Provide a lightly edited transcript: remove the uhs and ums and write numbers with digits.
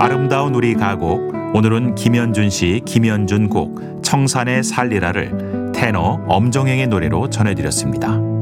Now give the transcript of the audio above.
아름다운 우리 가곡, 오늘은 김현준 씨, 김현준 곡 청산의 살리라를 테너 엄정행의 노래로 전해드렸습니다.